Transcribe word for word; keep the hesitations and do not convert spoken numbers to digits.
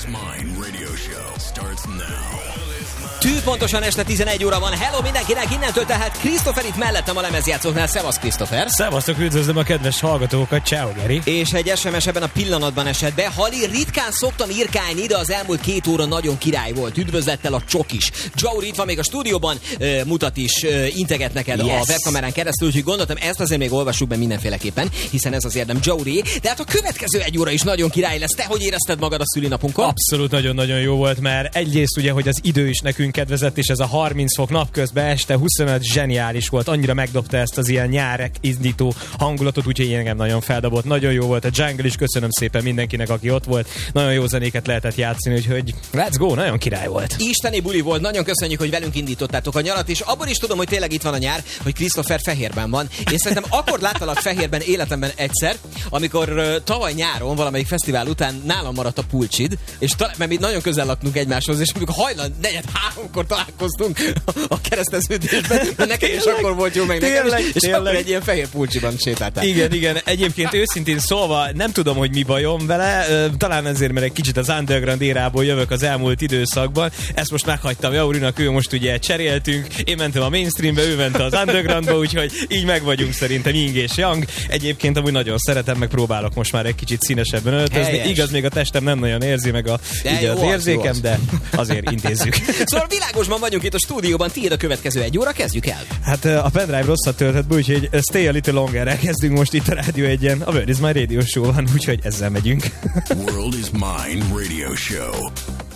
Mine Radio Show starts now. Tű pontosan este tizenegy óra van. Hello mindenkinek, innentől tehát Christopher itt mellettem a lemezjátszóknál. Szevasz Christopher. Szevasztok, üdvözlöm a kedves hallgatókat. Ciao Geri. És egy es em es ebben a pillanatban esett be. Hali, ritkán szoktam írkálni, de az elmúlt két óra nagyon király volt. Üdvözlettel a csokis. Joe itt van még a stúdióban, uh, mutat is, uh, integet neked yes. a webkamerán keresztül, úgyhogy gondoltam, ezt azért még olvassuk be mindenféleképpen, hiszen ez az érdem Joe Ray. De hát a következő egy óra is nagyon király lesz. Te hogy érezted magad a szülinapunkon? Abszolút nagyon-nagyon jó volt, mert egyrészt ugye, hogy az idő is nekünk kedvezett, és ez a harminc fok napközben este huszonöt zseniális volt, annyira megdobta ezt az ilyen nyárek indító hangulatot, úgyhogy engem nagyon feldobott, nagyon jó volt a Jungle is, köszönöm szépen mindenkinek, aki ott volt, nagyon jó zenéket lehetett játszani, úgyhogy let's go, nagyon király volt. Isteni buli volt, nagyon köszönjük, hogy velünk indítottátok a nyarat, és abból is tudom, hogy tényleg itt van a nyár, hogy Christopher fehérben van, és szerintem akkor láttalak fehérben életemben egyszer, amikor uh, tavaly nyáron valamelyik fesztivál után nálam maradt a pulcsid, és talán, mert mi nagyon közel laktunk egymáshoz, és amikor hajnal negyed háromkor találkoztunk a kereszteződésben, nekem is akkor volt jó, meg nekem tényleg, is, és tényleg. akkor egy ilyen fehér pulcsiban sétáltál. Igen, igen, egyébként őszintén szólva nem tudom, hogy mi bajom vele, talán ezért, mert egy kicsit az underground érából jövök az elmúlt időszakban, ezt most meghagytam Jaurinak, ő most ugye cseréltünk, én mentem a mainstreambe, ő ment az undergroundba, úgyhogy így meg vagyunk szerintem Ying és Yang. Egyébként amúgy nagyon szeretem, meg próbálok most már egy kicsit színesebben öltözni. Helyes. Igaz, még a testem nem nagyon érzi meg a, így jó, az az, érzékem, jó az. de azért intézzük. Szóval világosban vagyunk itt a stúdióban, tiéd a következő egy óra, kezdjük el. Hát a pendrive rosszat töltött be, úgyhogy stay a little longer-rel kezdünk most itt a Rádió egyen. A World is My Radio Show van, úgyhogy ezzel megyünk. World is Mine Radio Show.